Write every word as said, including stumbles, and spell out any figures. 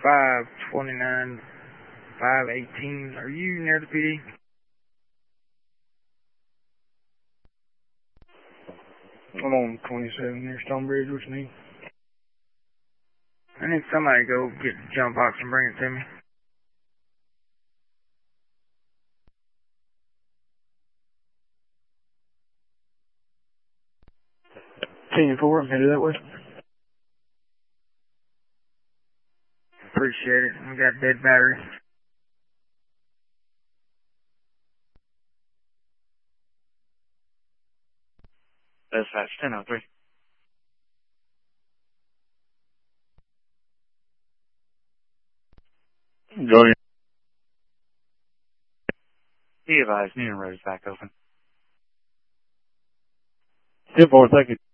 five twenty-nine, five eighteen. Are you near the P D? I'm on twenty-seven near Stonebridge. What you need? I need somebody to go get the jump box and bring it to me. ten four, I'm headed that way. Appreciate it. We got dead battery. Dispatch ten oh three. Go ahead. Be advised, Newton Road is back open. ten four, thank you.